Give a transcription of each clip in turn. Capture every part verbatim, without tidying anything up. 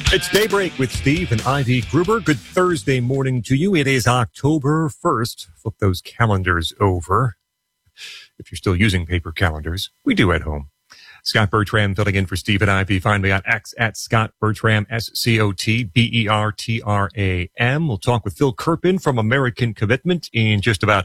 It's Daybreak with Steve and Ivy Gruber. Good Thursday morning to you. It is October first. Flip those calendars over. If you're still using paper calendars, we do at home. Scott Bertram filling in for Steve and Ivy. Find me on X at Scott Bertram, S C O T B E R T R A M. We'll talk with Phil Kerpen from American Commitment in just about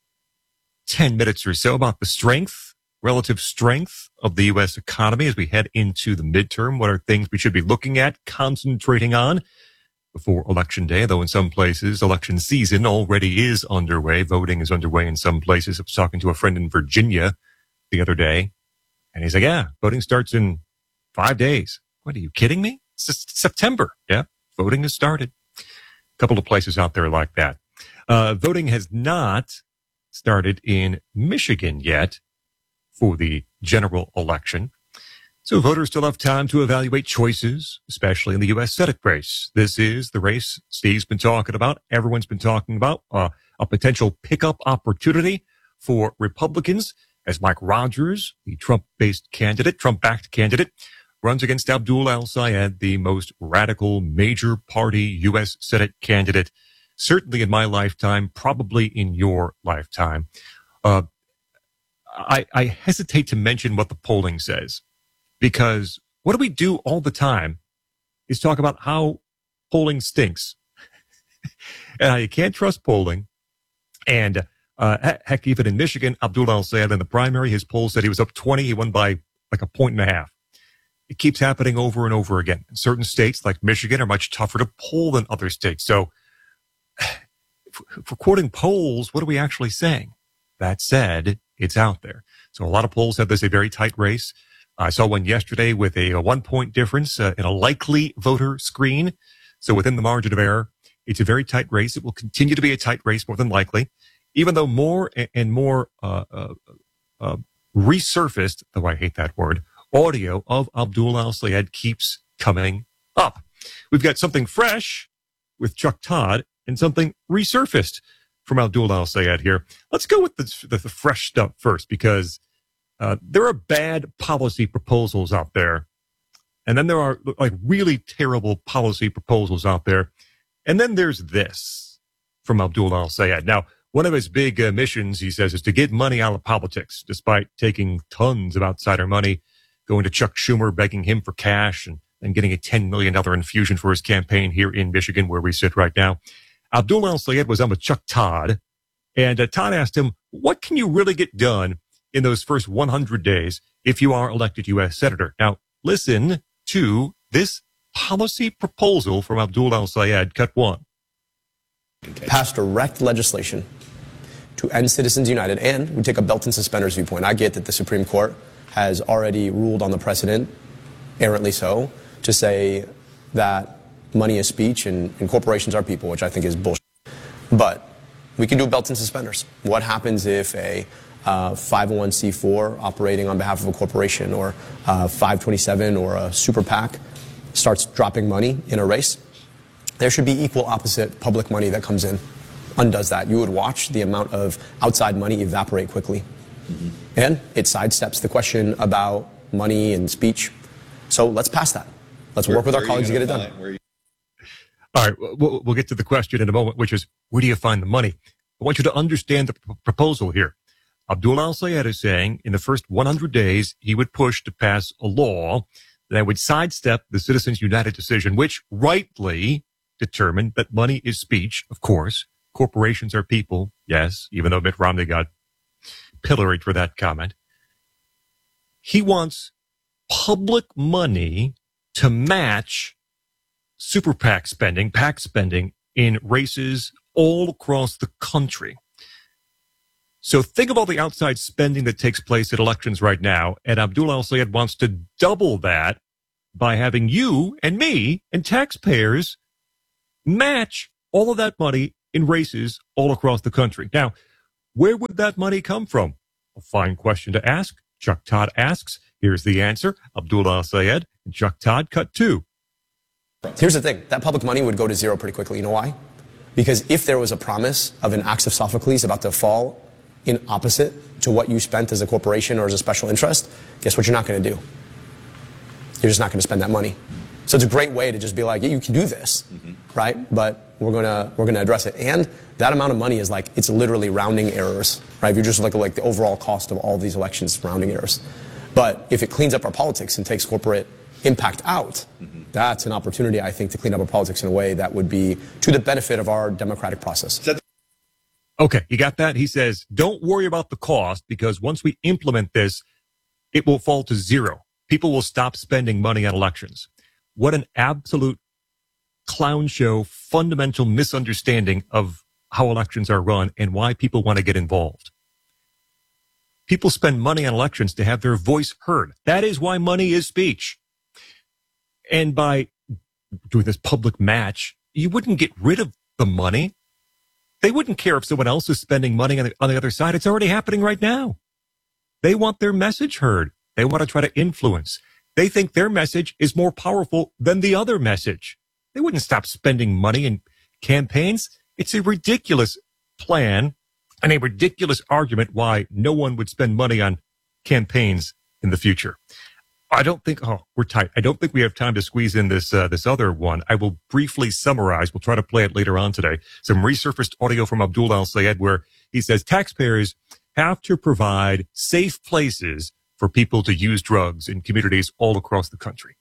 ten minutes or so about the strength, relative strength of the U S economy as we head into the midterm. What are things we should be looking at, concentrating on before Election Day? Though in some places, election season already is underway. Voting is underway in some places. I was talking to a friend in Virginia the other day, and he's like, yeah, voting starts in five days. What, are you kidding me? It's just September. Yeah, voting has started. A couple of places out there like that. Uh, voting has not started in Michigan yet for the general election. So voters still have time to evaluate choices, especially in the U S Senate race. This is the race Steve's been talking about, everyone's been talking about, uh, a potential pickup opportunity for Republicans as Mike Rogers, the Trump-based candidate, Trump-backed candidate, runs against Abdul al-Sayed, the most radical major party U S Senate candidate, certainly in my lifetime, probably in your lifetime. Uh, I, I hesitate to mention what the polling says, because what do we do all the time is talk about how polling stinks and how you can't trust polling. And uh, heck, even in Michigan, Abdul al-Sayed in the primary, his poll said he was up twenty. He won by like a point and a half. It keeps happening over and over again. Certain states like Michigan are much tougher to poll than other states. So if we're quoting polls, what are we actually saying? That said, it's out there. So a lot of polls have this a very tight race. I saw one yesterday with a, a one point difference uh, in a likely voter screen. So within the margin of error, it's a very tight race. It will continue to be a tight race more than likely, even though more and more uh, uh, uh, resurfaced, though I hate that word, audio of Abdul al-Sayed keeps coming up. We've got something fresh with Chuck Todd and something resurfaced from Abdul al-Sayed here. Let's go with the, the, the fresh stuff first, because uh, there are bad policy proposals out there. And then there are like really terrible policy proposals out there. And then there's this from Abdul al-Sayed. Now, one of his big uh, missions, he says, is to get money out of politics, despite taking tons of outsider money, going to Chuck Schumer, begging him for cash, and, and getting a ten million dollars infusion for his campaign here in Michigan, where we sit right now. Abdul al-Sayed was on with Chuck Todd, and uh, Todd asked him, what can you really get done in those first one hundred days if you are elected U S Senator? Now, listen to this policy proposal from Abdul al-Sayed, cut one. Pass direct legislation to end Citizens United, and we take a belt and suspenders viewpoint. I get that the Supreme Court has already ruled on the precedent, errantly so, to say that money is speech and, and corporations are people, which I think is bullshit. But we can do belts and suspenders. What happens if a uh, five oh one c four operating on behalf of a corporation, or uh, five twenty-seven or a super PAC starts dropping money in a race? There should be equal opposite public money that comes in, undoes that. You would watch the amount of outside money evaporate quickly. Mm-hmm. And it sidesteps the question about money and speech. So let's pass that. Let's where, work with our colleagues to get it done. It, All right, we'll, we'll get to the question in a moment, which is, where do you find the money? I want you to understand the p- proposal here. Abdul al-Sayed is saying in the first one hundred days, he would push to pass a law that would sidestep the Citizens United decision, which rightly determined that money is speech, of course. Corporations are people, yes, even though Mitt Romney got pilloried for that comment. He wants public money to match super PAC spending, PAC spending in races all across the country. So think of all the outside spending that takes place at elections right now, and Abdul al-Sayed wants to double that by having you and me and taxpayers match all of that money in races all across the country. Now, where would that money come from? A fine question to ask. Chuck Todd asks. Here's the answer. Abdul al-Sayed and Chuck Todd, cut two. Here's the thing. That public money would go to zero pretty quickly. You know why? Because if there was a promise of an axe of Sophocles about to fall in opposite to what you spent as a corporation or as a special interest, guess what you're not going to do? You're just not going to spend that money. So it's a great way to just be like, yeah, you can do this, mm-hmm. right? But we're gonna we're gonna address it. And that amount of money is like, it's literally rounding errors, right? If you just look at like the overall cost of all these elections, rounding errors. But if it cleans up our politics and takes corporate impact out, mm-hmm. that's an opportunity, I think, to clean up our politics in a way that would be to the benefit of our democratic process. Okay, you got that? He says, don't worry about the cost, because once we implement this, it will fall to zero. People will stop spending money on elections. What an absolute clown show, fundamental misunderstanding of how elections are run and why people want to get involved. People spend money on elections to have their voice heard. That is why money is speech. And by doing this public match, you wouldn't get rid of the money. They wouldn't care if someone else is spending money on the, on the other side. It's already happening right now. They want their message heard. They want to try to influence. They think their message is more powerful than the other message. They wouldn't stop spending money in campaigns. It's a ridiculous plan and a ridiculous argument why no one would spend money on campaigns in the future. I don't think, oh, we're tight. I don't think we have time to squeeze in this, uh, this other one. I will briefly summarize. We'll try to play it later on today. Some resurfaced audio from Abdul Al-Sayed where he says taxpayers have to provide safe places for people to use drugs in communities all across the country.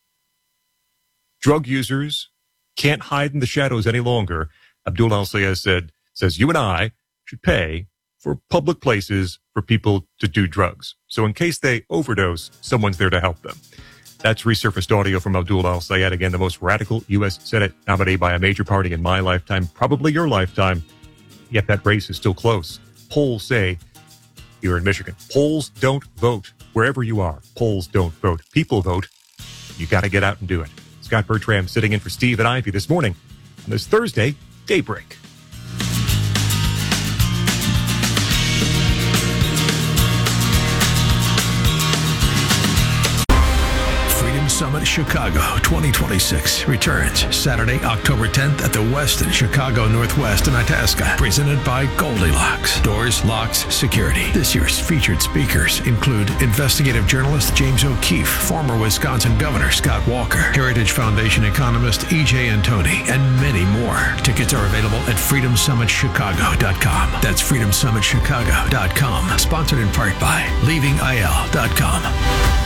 Drug users can't hide in the shadows any longer. Abdul Al-Sayed said, says you and I should pay for public places for people to do drugs. So in case they overdose, someone's there to help them. That's resurfaced audio from Abdul Al-Sayed, again, the most radical U S Senate nominee by a major party in my lifetime, probably your lifetime. Yet that race is still close. Polls say, here in Michigan, polls don't vote. Wherever you are, polls don't vote. People vote. You got to get out and do it. Scott Bertram sitting in for Steve and Ivy this morning on this Thursday Daybreak. Summit Chicago twenty twenty-six returns Saturday, October tenth at the Westin Chicago Northwest in Itasca. Presented by Goldilocks. Doors, locks, security. This year's featured speakers include investigative journalist James O'Keefe, former Wisconsin Governor Scott Walker, Heritage Foundation economist E J Antoni, and many more. Tickets are available at freedom summit chicago dot com. That's freedom summit chicago dot com. Sponsored in part by leaving I L dot com.